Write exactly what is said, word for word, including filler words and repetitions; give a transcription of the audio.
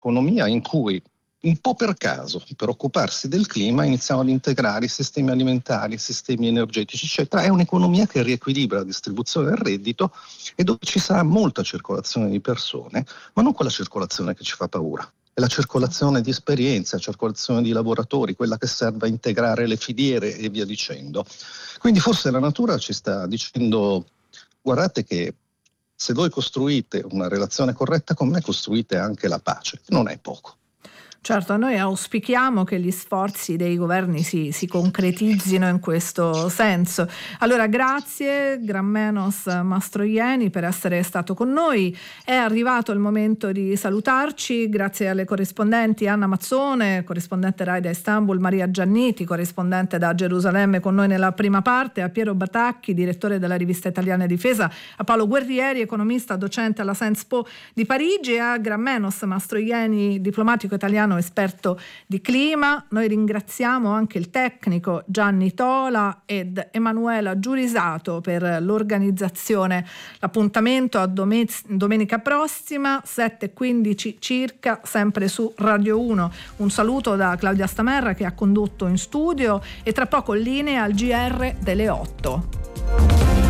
un'economia in cui, un po' per caso, per occuparsi del clima, iniziamo ad integrare i sistemi alimentari, i sistemi energetici, eccetera. È un'economia che riequilibra la distribuzione del reddito e dove ci sarà molta circolazione di persone, ma non quella circolazione che ci fa paura. È la circolazione di esperienza, la circolazione di lavoratori, quella che serve a integrare le filiere e via dicendo. Quindi forse la natura ci sta dicendo: guardate che se voi costruite una relazione corretta con me, costruite anche la pace, che non è poco. Certo, noi auspichiamo che gli sforzi dei governi si, si concretizzino in questo senso. Allora, grazie Gramenos Mastroianni per essere stato con noi. È arrivato il momento di salutarci. Grazie alle corrispondenti Anna Mazzone, corrispondente Rai da Istanbul, Maria Gianniti, corrispondente da Gerusalemme con noi nella prima parte, a Piero Batacchi, direttore della rivista italiana Difesa, a Paolo Guerrieri, economista, docente alla Sciences Po di Parigi, e a Gramenos Mastroianni, diplomatico italiano, esperto di clima. Noi ringraziamo anche il tecnico Gianni Tola ed Emanuela Giurisato per l'organizzazione. L'appuntamento a dome- domenica prossima, sette e quindici circa, sempre su Radio uno. Un saluto da Claudia Stamerra, che ha condotto in studio, e tra poco linea al G R delle otto.